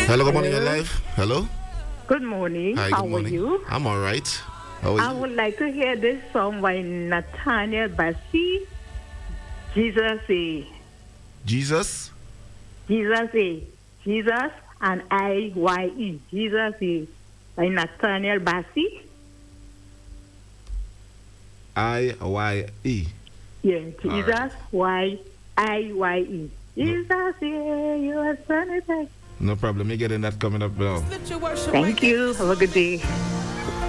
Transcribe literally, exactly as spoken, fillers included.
Hello, good morning, you're Hello. live. Hello. Good morning. Hi, How good morning. are you? I'm all right. How I are you? would like to hear this song by Nathaniel Bassey. Jesus A. Jesus? Jesus A. Jesus and I Y E. Jesus A. By Nathaniel Bassey. I Y E. Yeah, All Jesus right. Y I Y E. Jesus A. You are son of God. No problem. You're getting that coming up now. Thank you. Have a good day.